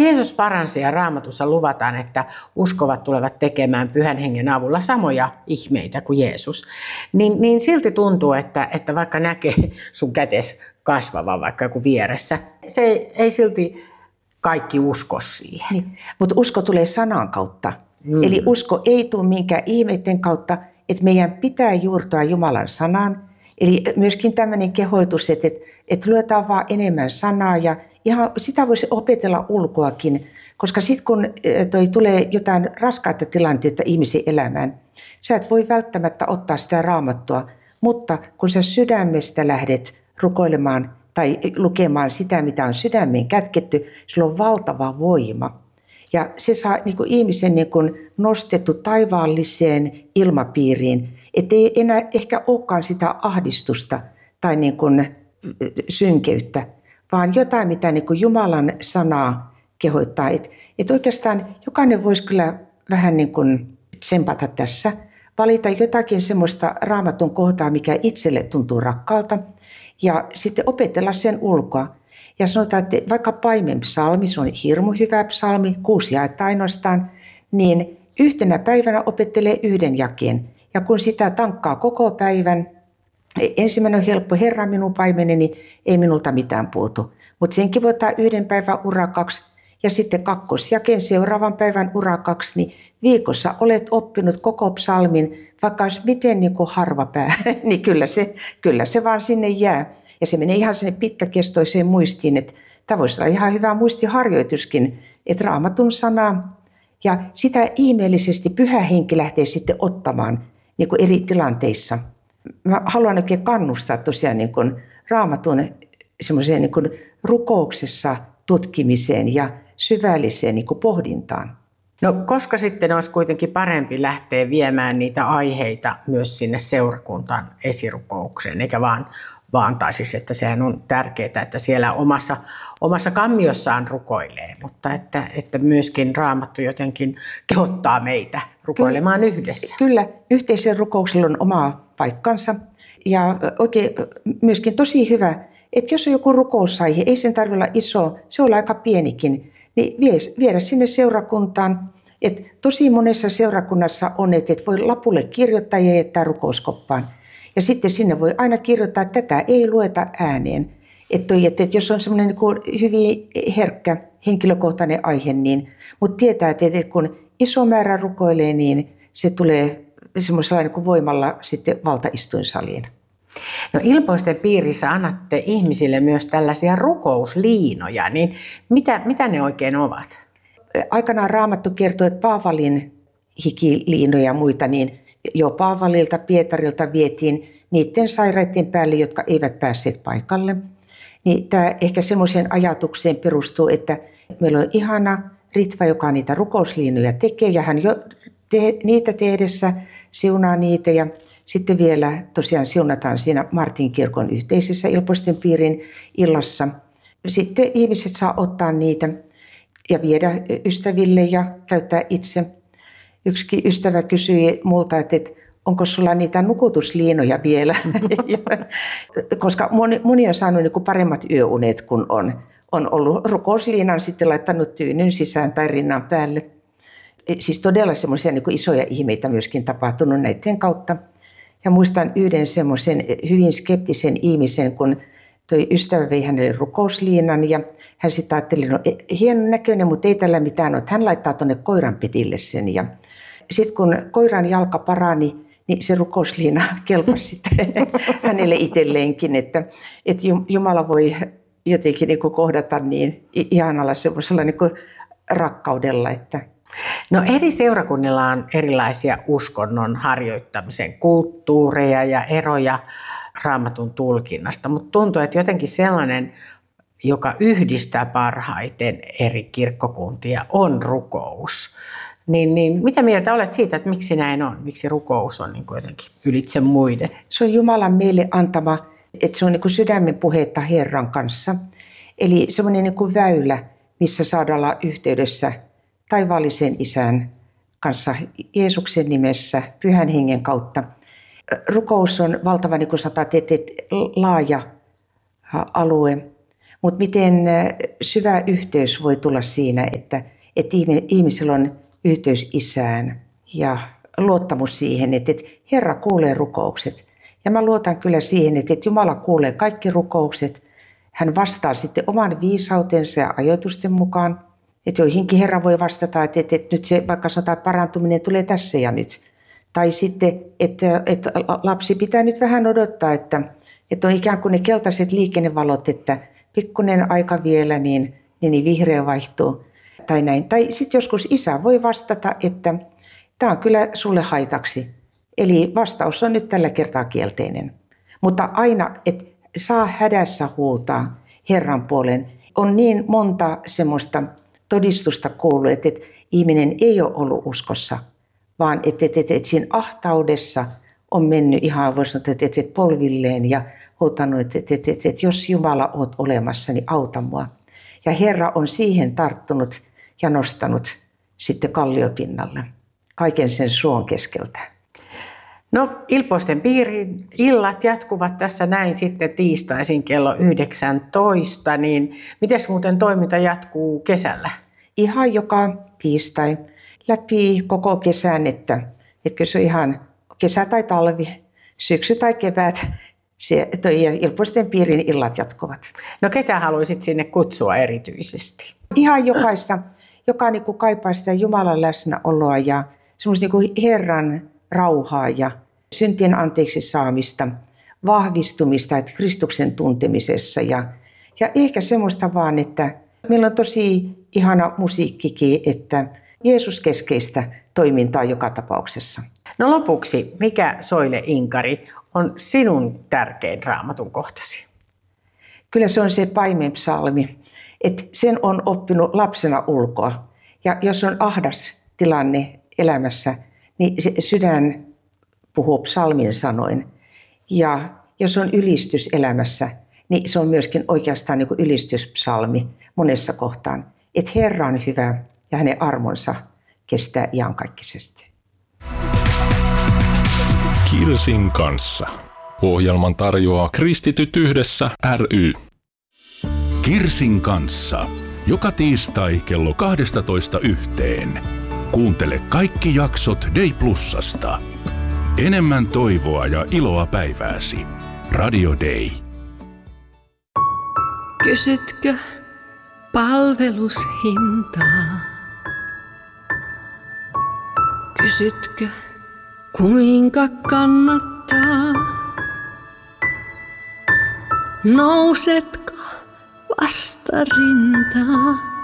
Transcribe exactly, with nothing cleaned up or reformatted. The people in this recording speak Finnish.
Jeesus paransi ja Raamatussa luvataan, että uskovat tulevat tekemään Pyhän Hengen avulla samoja ihmeitä kuin Jeesus. Niin, niin silti tuntuu, että, että vaikka näkee sun kätes kasvavan vaikka joku vieressä, se ei, ei silti kaikki usko siihen. Niin, mutta usko tulee sanan kautta. Mm. Eli usko ei tule minkään ihmeiden kautta, että meidän pitää juurtua Jumalan sanaan. Eli myöskin tämmöinen kehoitus, että, että, että luetaan vaan enemmän sanaa ja ihan sitä voisi opetella ulkoakin, koska sitten kun toi tulee jotain raskaita tilanteita ihmisen elämään, sä et voi välttämättä ottaa sitä raamattua, mutta kun sä sydämestä lähdet rukoilemaan tai lukemaan sitä, mitä on sydämeen kätketty, sillä on valtava voima. Ja se saa niin kuin ihmisen niin kuin nostettu taivaalliseen ilmapiiriin, ettei enää ehkä olekaan sitä ahdistusta tai niin kuin synkeyttä, vaan jotain, mitä niin kuin Jumalan sanaa kehoittaa. Että et oikeastaan jokainen voisi kyllä vähän niin kuin tsempata tässä, valita jotakin semmoista raamatun kohtaa, mikä itselle tuntuu rakkaalta, ja sitten opetella sen ulkoa. Ja sanotaan, että vaikka Paimen psalmi, se on hirmu hyvä psalmi, kuusi jaetta ainoastaan, niin yhtenä päivänä opettelee yhden jakeen. Ja kun sitä tankkaa koko päivän, ensimmäinen on helppo, Herra minun paimeneni, ei minulta mitään puutu. Mutta senkin voi ottaa yhden päivän urakaksi ja sitten kakkosjakeen seuraavan päivän urakaksi, niin viikossa olet oppinut koko psalmin, vaikka olisi miten niin kuin harva pää, niin kyllä se, kyllä se vaan sinne jää. Ja se menee ihan sinne pitkäkestoiseen muistiin, että tämä voisi olla ihan hyvä muistiharjoituskin, että Raamatun sanaa ja sitä ihmeellisesti Pyhä Henki lähtee sitten ottamaan niin kuin eri tilanteissa. Mä haluan oikein kannustaa tosiaan niin kuin Raamatun semmoiseen niin kuin rukouksessa tutkimiseen ja syvälliseen niin kuin pohdintaan. No koska sitten olisi kuitenkin parempi lähteä viemään niitä aiheita myös sinne seurakuntaan esirukoukseen, eikä vaan, vaan tai siis, että sehän on tärkeää, että siellä omassa, omassa kammiossaan rukoilee, mutta että, että myöskin Raamattu jotenkin kehottaa meitä rukoilemaan kyllä, yhdessä. Kyllä, yhteisen rukouksella on oma paikkansa ja oikein myöskin tosi hyvä, että jos on joku rukousaihe, ei sen tarvitse olla iso, se on aika pienikin, niin viedä sinne seurakuntaan. Et tosi monessa seurakunnassa on, että et voi lapulle kirjoittaa ja jättää rukouskoppaan. Ja sitten sinne voi aina kirjoittaa, että tätä ei lueta ääneen. Että et, et jos on semmoinen niin hyvin herkkä henkilökohtainen aihe, niin, mutta tietää, että et kun iso määrä rukoilee, niin se tulee semmoisella niin voimalla sitten valtaistuinsaliin. No Ilpoisten piirissä annatte ihmisille myös tällaisia rukousliinoja, niin mitä, mitä ne oikein ovat? Aikanaan Raamattu kertoo, että Paavalin hikiliinoja ja muita, niin jo Paavalilta, Pietarilta vietiin niiden sairaiden päälle, jotka eivät päässeet paikalle. Niin tämä ehkä semmoiseen ajatukseen perustuu, että meillä on ihana Ritva, joka niitä rukousliinoja tekee, ja hän jo te, niitä tehdessä siunaa niitä, ja sitten vielä tosiaan siunataan siinä Martin kirkon yhteisessä Ilpoisten piirin illassa. Sitten ihmiset saa ottaa niitä ja viedä ystäville ja käyttää itse. Yksikin ystävä kysyi multa, että onko sulla niitä nukutusliinoja vielä, koska moni, moni on saanut niin kuin paremmat yöunet, kun on, on ollut rukousliinan sitten laittanut tyynyn sisään tai rinnan päälle. Siis todella semmoisia niin kuin isoja ihmeitä myöskin tapahtunut näiden kautta. Ja muistan yhden semmoisen hyvin skeptisen ihmisen, kun toi ystävä vei hänelle rukousliinan ja hän sitten ajatteli, no hienon näköinen, mutta ei tällä mitään ole. Hän laittaa tuonne koiranpedille sen ja sitten kun koiran jalka parani, niin se rukousliina kelpasi sitten hänelle itselleenkin, että, että Jumala voi jotenkin niin kuin kohdata niin ihanalla semmoisella niin kuin rakkaudella, että no eri seurakunnilla on erilaisia uskonnon harjoittamisen kulttuureja ja eroja Raamatun tulkinnasta, mutta tuntuu, että jotenkin sellainen, joka yhdistää parhaiten eri kirkkokuntia, on rukous. Niin, niin mitä mieltä olet siitä, että miksi näin on? Miksi rukous on niin kuin jotenkin ylitse muiden? Se on Jumalan meille antama, että se on niin kuin sydämen puhetta Herran kanssa. Eli semmoinen niin kuin väylä, missä saadaan olla yhteydessä taivaallisen Isän kanssa Jeesuksen nimessä, Pyhän Hengen kautta. Rukous on valtava, niin kuin sanotaan, laaja alue, Mutta miten syvä yhteys voi tulla siinä, että, että ihmisellä on yhteys Isään ja luottamus siihen, että, että Herra kuulee rukoukset. Ja mä luotan kyllä siihen, että, että Jumala kuulee kaikki rukoukset. Hän vastaa sitten oman viisautensa ja ajoitusten mukaan. Että joihinkin Herra voi vastata, että, että, että nyt se vaikka sanotaan, parantuminen tulee tässä ja nyt. Tai sitten, että, että lapsi pitää nyt vähän odottaa, että, että on ikään kuin ne keltaiset liikennevalot, että pikkuinen aika vielä, niin, niin vihreä vaihtuu. Tai näin. Tai sitten joskus isä voi vastata, että tämä on kyllä sulle haitaksi. Eli vastaus on nyt tällä kertaa kielteinen. Mutta aina, että saa hädässä huutaa Herran puolen. On niin monta semmoista todistusta kuullut, että, että ihminen ei ole ollut uskossa, vaan että, että, että, että siinä ahtaudessa on mennyt ihan voisi sanoa, että, että, että polvilleen ja huutanut, että, että, että, että, että jos Jumala olet olemassa, niin auta mua. Ja Herra on siihen tarttunut ja nostanut sitten kalliopinnalle kaiken sen suon keskeltä. No, Ilpoisten piirin illat jatkuvat tässä näin sitten tiistaisin kello yhdeksäntoista, niin miten muuten toiminta jatkuu kesällä? Ihan joka tiistai läpi koko kesän, että, että se on ihan kesä tai talvi, syksy tai kevät, se toi Ilpoisten piirin illat jatkuvat. No ketä haluaisit sinne kutsua erityisesti? Ihan jokaista, joka niin kuin kaipaa sitä Jumalan läsnäoloa ja semmoista niin kuin Herran rauhaa ja syntien anteeksi saamista, vahvistumista, että Kristuksen tuntemisessa ja, ja ehkä semmoista vaan, että meillä on tosi ihana musiikkikin, että Jeesus keskeistä toimintaa joka tapauksessa. No lopuksi, mikä Soile Inkari on sinun tärkein Raamatun kohtasi? Kyllä se on se paimenpsalmi, että sen on oppinut lapsena ulkoa ja jos on ahdas tilanne elämässä, niin se sydän puhuu psalmin sanoin. Ja jos on ylistys elämässä, niin se on myöskin oikeastaan niin kuin ylistyspsalmi monessa kohtaan. Että Herra on hyvä ja hänen armonsa kestää iankaikkisesti. Kirsin kanssa. Ohjelman tarjoaa Kristityt yhdessä ry. Kirsin kanssa. Joka tiistai kello kaksitoista yhteen. Kuuntele kaikki jaksot Day Plusasta. Enemmän toivoa ja iloa päivääsi. Radio Day. Kysytkö palvelushintaa? Kysytkö kuinka kannattaa? Nousetko vastarintaan?